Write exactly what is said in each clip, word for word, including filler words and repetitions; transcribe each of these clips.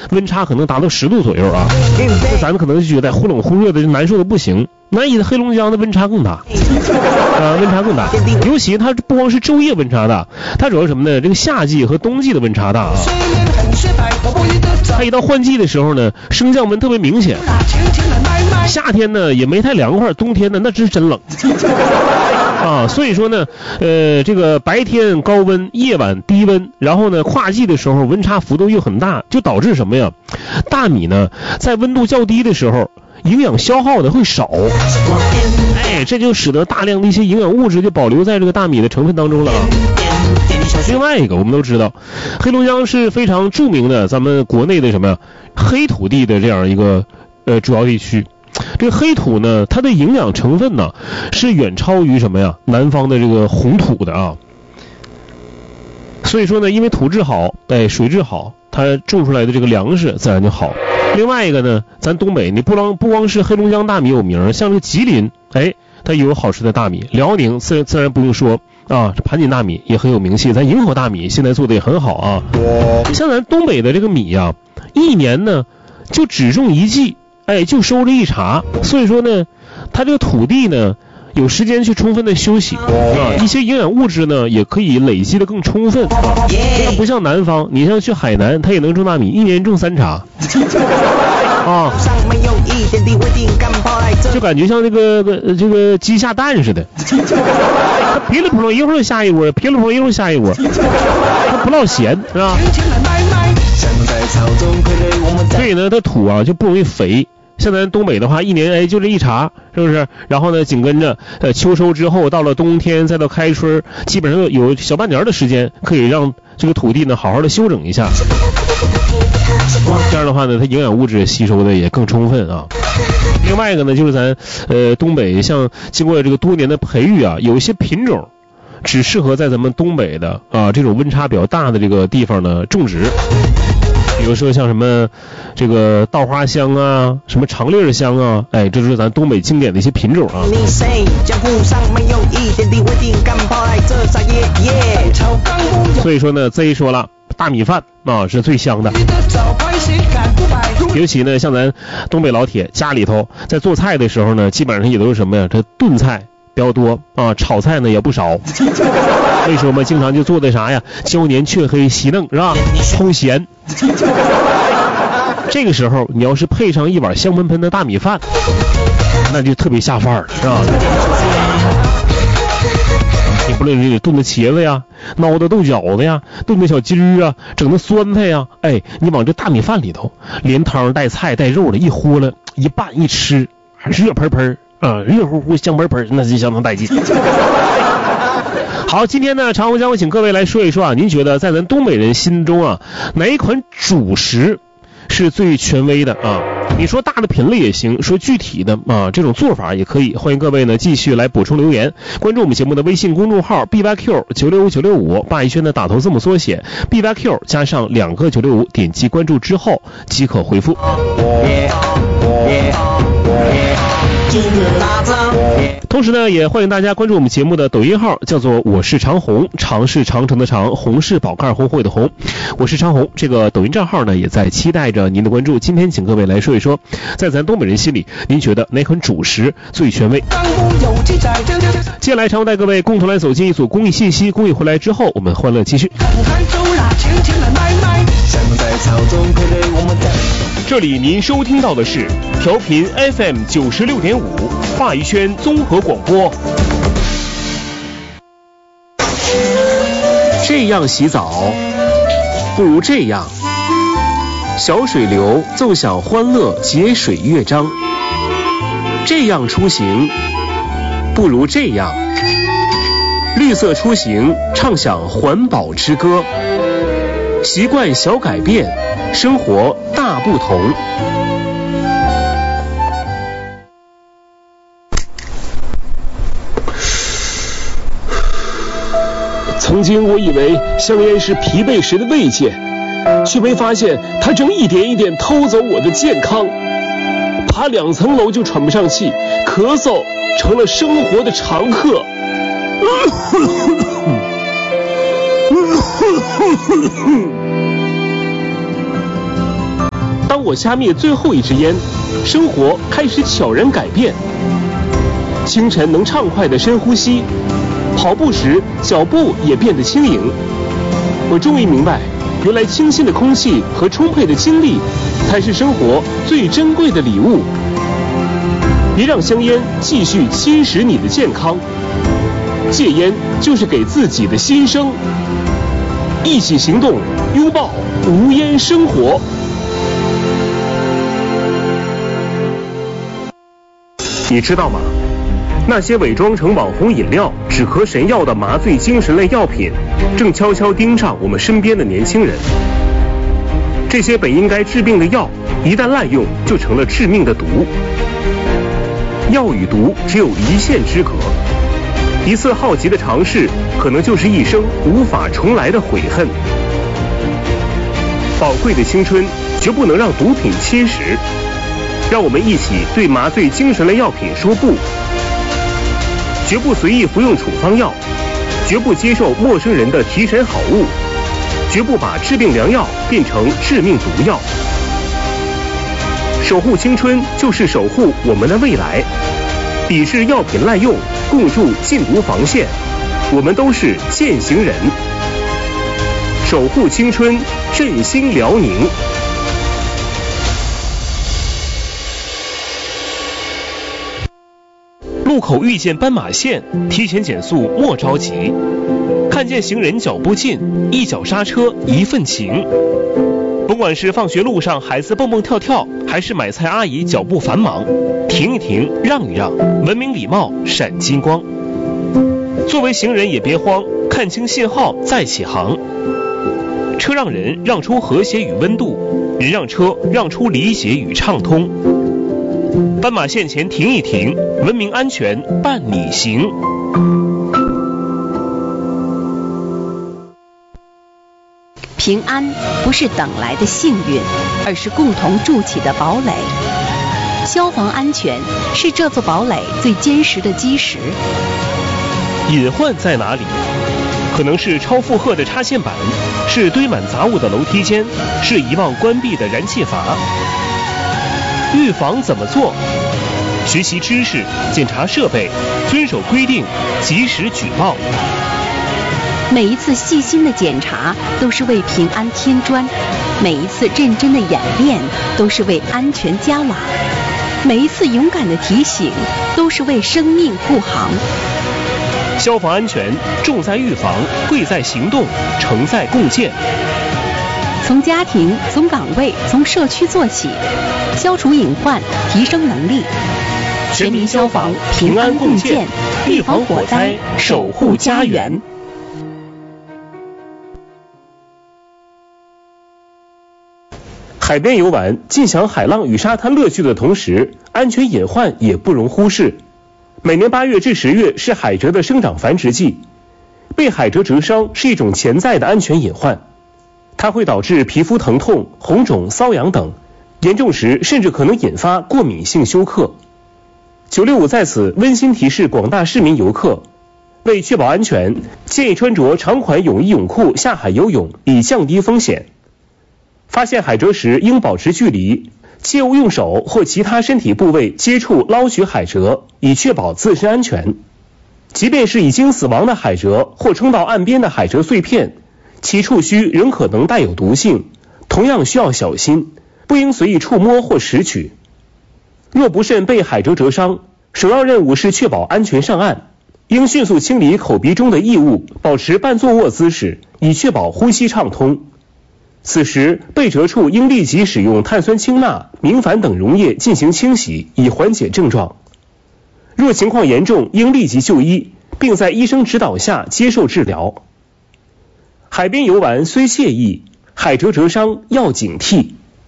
温差可能达到十度左右啊。那咱们可能就觉得忽冷忽热的，难受的不行。那黑龙江的温差更大，啊，温差更大。尤其它不光是昼夜温差大，它主要什么呢？这个夏季和冬季的温差大啊。它一到换季的时候呢，升降温特别明显。夏天呢也没太凉快，冬天呢那真是真冷啊。所以说呢，呃，这个白天高温，夜晚低温，然后呢跨季的时候温差幅度又很大，就导致什么呀？大米呢在温度较低的时候，营养消耗的会少，哎，这就使得大量的一些营养物质就保留在这个大米的成分当中了啊。另外一个我们都知道，黑龙江是非常著名的咱们国内的什么呀黑土地的这样一个呃主要地区。这个黑土呢，它的营养成分呢是远超于什么呀南方的这个红土的啊。所以说呢，因为土质好，哎，水质好，它种出来的这个粮食自然就好。另外一个呢，咱东北你不光不光是黑龙江大米有名，像这个吉林，哎，它也有好吃的大米。辽宁自然自然不用说啊，这盘锦大米也很有名气，咱营口大米现在做的也很好啊。像咱东北的这个米呀、啊，一年呢就只种一季，哎，就收这一茬。所以说呢，它这个土地呢有时间去充分的休息啊，一些营养物质呢也可以累积的更充分啊。它不像南方，你像去海南，它也能种大米，一年种三茬啊，就感觉像这个这个鸡下蛋似的，它噼里扑棱一会儿下一窝，噼里扑棱一会儿下一窝，它不老闲是吧？所以呢，它土啊就不容易肥。像咱东北的话，一年哎就这一茬，是不是？然后呢，紧跟着呃秋收之后，到了冬天，再到开春，基本上有小半年的时间，可以让这个土地呢好好的休整一下。这样的话呢，它营养物质吸收的也更充分啊。另外一个呢，就是咱呃东北像经过这个多年的培育啊，有一些品种只适合在咱们东北的啊这种温差比较大的这个地方呢种植。比如说像什么这个稻花香啊，什么长粒香啊，哎，这是咱东北经典的一些品种啊。所以说呢 ，Z 说了，大米饭啊是最香的。尤其呢，像咱东北老铁家里头在做菜的时候呢，基本上也都是什么呀？这炖菜比较多啊，炒菜呢也不少。为什么经常就做的啥呀？椒黏雀黑稀嫩是吧？齁咸。这个时候你要是配上一碗香喷喷的大米饭，那就特别下饭了，是吧？你不论是炖的茄子呀，熬的豆角子呀，炖的小鸡儿啊，整的酸菜呀，哎，你往这大米饭里头连汤带菜带肉的一和了，一拌一吃，还热喷喷啊，热乎乎香喷喷，那就相当带劲。好，今天呢，常红将我请各位来说一说啊，您觉得在咱东北人心中啊，哪一款主食是最权威的啊？你说大的品类也行，说具体的啊，这种做法也可以。欢迎各位呢继续来补充留言，关注我们节目的微信公众号 B Y Q 九六五九六五，霸一轩的打头字母缩写 B Y Q 加上两个九六五，点击关注之后即可回复。同时呢，也欢迎大家关注我们节目的抖音号，叫做我是长红，长是长城的长，红是宝盖红会的红，我是长红。这个抖音账号呢，也在期待着您的关注。今天请各位来说一说，在咱东北人心里，您觉得哪款主食最权威？接下来，常带各位共同来走进一组公益信息，公益回来之后，我们欢乐继续。这里您收听到的是调频 F M 九十六点五华谊轩综合广播。这样洗澡，不如这样。小水流奏响欢乐节水乐章。这样出行，不如这样。绿色出行，唱响环保之歌。习惯小改变，生活大不同。曾经我以为香烟是疲惫时的慰藉，却没发现它正一点一点偷走我的健康。爬两层楼就喘不上气，咳嗽成了生活的常客。 当我掐灭最后一支烟，生活开始悄然改变。清晨能畅快地深呼吸，跑步时脚步也变得轻盈。我终于明白，原来清新的空气和充沛的精力才是生活最珍贵的礼物。别让香烟继续侵蚀你的健康，戒烟就是给自己的新生。一起行动，拥抱无烟生活。你知道吗？那些伪装成网红饮料、止咳神药的麻醉精神类药品，正悄悄盯上我们身边的年轻人。这些本应该治病的药，一旦滥用，就成了致命的毒。药与毒只有一线之隔，一次好奇的尝试，可能就是一生无法重来的悔恨。宝贵的青春绝不能让毒品侵蚀，让我们一起对麻醉精神类药品说不。绝不随意服用处方药，绝不接受陌生人的提神好物，绝不把治病良药变成致命毒药。守护青春就是守护我们的未来，抵制药品滥用，共筑禁毒防线，我们都是践行人。守护青春，振兴辽宁。路口遇见斑马线，提前减速莫着急，看见行人脚步近，一脚刹车一份情。甭管是放学路上孩子蹦蹦跳跳，还是买菜阿姨脚步繁忙，停一停，让一让，文明礼貌闪金光。作为行人也别慌，看清信号再起航。车让人让出和谐与温度，人让车让出理解与畅通。斑马线前停一停，文明安全伴你行。 平安不是等来的幸运，而是共同筑起的堡垒。消防安全是这座堡垒最坚实的基石。 隐患在哪里？可能是超负荷的插线板，是堆满杂物的楼梯间，是遗忘关闭的燃气阀。预防怎么做？学习知识，检查设备，遵守规定，及时举报。 每一次细心的检查都是为平安添砖，每一次认真的演练都是为安全加瓦，每一次勇敢的提醒都是为生命护航。 消防安全重在预防，贵在行动，成在共建。 从家庭、从岗位、从社区做起，消除隐患，提升能力。全民消防，平安共建，预防火灾，守护家园。 海边游玩，尽享海浪与沙滩乐趣的同时，安全隐患也不容忽视。每年八月至十月是海蜇的生长繁殖季，被海蜇蜇伤是一种潜在的安全隐患。它会导致皮肤疼痛、红肿、瘙痒等，严重时甚至可能引发过敏性休克。九六五在此温馨提示广大市民游客，为确保安全，建议穿着长款泳衣泳裤下海游泳，以降低风险。发现海蜇时应保持距离，切勿用手或其他身体部位接触捞取海蜇，以确保自身安全。即便是已经死亡的海蜇或冲到岸边的海蜇碎片，其触须仍可能带有毒性，同样需要小心，不应随意触摸或拾取。若不慎被海蜇蜇伤，首要任务是确保安全上岸，应迅速清理口鼻中的异物，保持半坐卧姿势，以确保呼吸畅通。此时被蜇处应立即使用碳酸氢钠、明矾等溶液进行清洗，以缓解症状。若情况严重，应立即就医，并在医生指导下接受治疗。海边游玩虽惬意，海蜇蜇伤要警惕。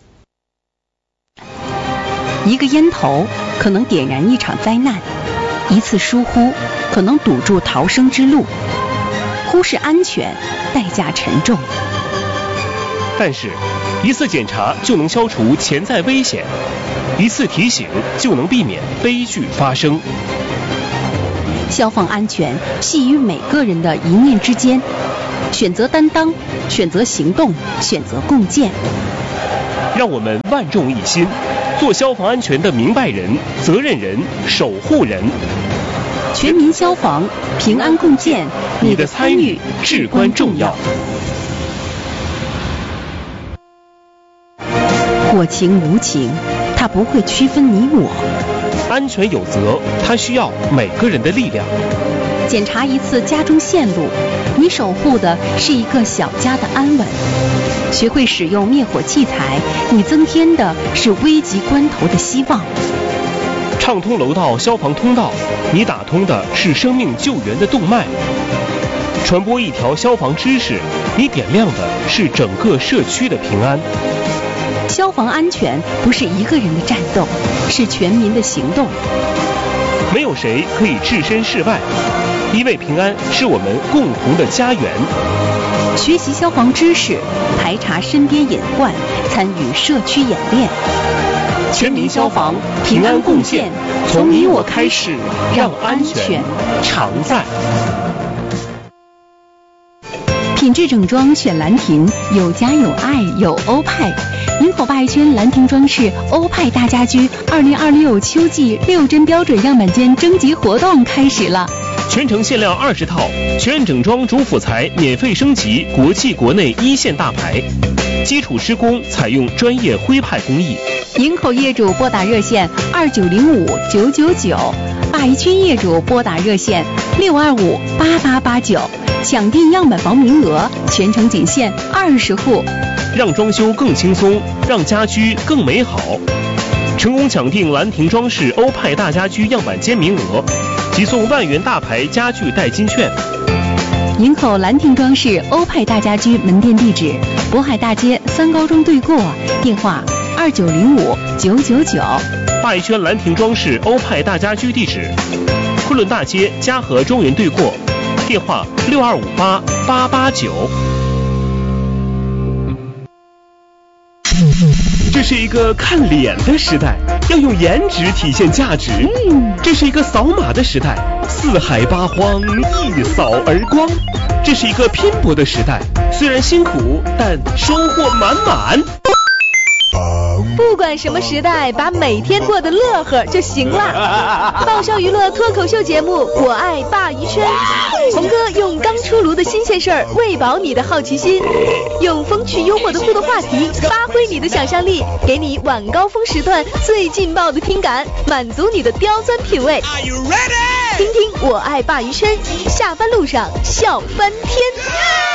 一个烟头可能点燃一场灾难，一次疏忽可能堵住逃生之路。忽视安全，代价沉重。 但是，一次检查就能消除潜在危险，一次提醒就能避免悲剧发生。 消防安全系于每个人的一念之间，选择担当，选择行动，选择共建。 让我们万众一心，做消防安全的明白人、责任人、守护人。 全民消防，平安共建，你的参与至关重要。火情无情，它不会区分你我。 安全有责，它需要每个人的力量。 检查一次家中线路，你守护的是一个小家的安稳。学会使用灭火器材，你增添的是危急关头的希望。 畅通楼道消防通道，你打通的是生命救援的动脉。传播一条消防知识，你点亮的是整个社区的平安。 消防安全不是一个人的战斗，是全民的行动。 没有谁可以置身事外，因为平安是我们共同的家园。 学习消防知识，排查身边隐患，参与社区演练。 全民消防，平安共建，从你我开始，让安全常在。 品质整装选兰亭，有家有爱有欧派。营口八一圈兰亭装饰欧派大家居二零二六秋季六针标准样板间征集活动开始了， 全程限量二十套，全整装主辅材免费升级国际国内一线大牌，基础施工采用专业徽派工艺。 营口业主拨打热线二九零五九九九，八一区业主拨打热线六二五八八八九，抢订样板房名额，全程仅限二十户。 让装修更轻松，让家居更美好。成功抢订兰亭装饰欧派大家居样板间名额，即送万元大牌家具代金券。 营口兰亭装饰欧派大家居门店地址：渤海大街三高中对过，电话二九零五九九九。 八一圈兰亭装饰欧派大家居地址：昆仑大街嘉禾中原对过，电话六二五八八八九。这是一个看脸的时代，要用颜值体现价值。嗯，这是一个扫码的时代，四海八荒一扫而光。这是一个拼搏的时代，虽然辛苦，但收获满满。 不管什么时代，把每天过得乐呵就行了。爆笑娱乐脱口秀节目《我爱鲅鱼圈》，红哥用刚出炉的新鲜事儿喂饱你的好奇心，用风趣幽默的互动话题发挥你的想象力，给你晚高峰时段最劲爆的听感，满足你的刁钻品味。听听《我爱鲅鱼圈》，下班路上笑翻天。